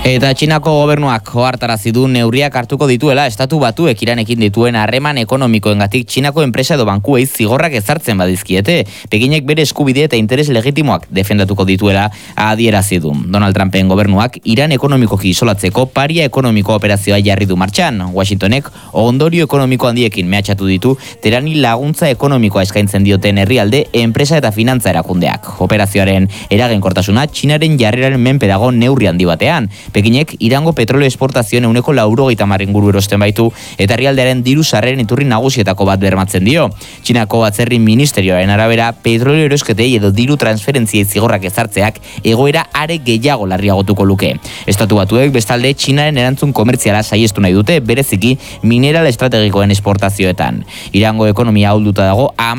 Eta Txinako gobernuak ohartarazi du neurriak hartuko dituela Estatu Batuek Iranekin dituen harreman ekonomikoengatik Txinako enpresa edo bankuei zigorrak ezartzen badizkiete. Pekinek bere eskubide eta interes legitimoak defendatuko dituela adierazi du. Donald Trumpen gobernuak Iran ekonomikoki isolatzeko paria ekonomiko operazioa jarri du martxan. Washingtonek ondorio ekonomiko handiekin mehatxatu ditu Teherani laguntza ekonomikoa eskaintzen dioten herrialde, enpresa eta finantza erakundeak. Operazioaren eraginkortasuna Txinaren jarreraren menpe dago neurri handi batean. Pekinek Irango petrolio esportazioen 90% inguru erosten baitu eta herrialdearen diru sarreren iturri nagusietako bat bermatzen dio. Txinako atzerri ministerioaren arabera, petrolio erosketei edo diru transferentziei zigorrak ezartzeak egoera are gehiago larriagotuko luke. Estatu Batuek bestalde Txinaren erantzun komertziala saihestu nahi dute, bereziki mineral estrategikoen esportazioetan. Irango ekonomia ahulduta dago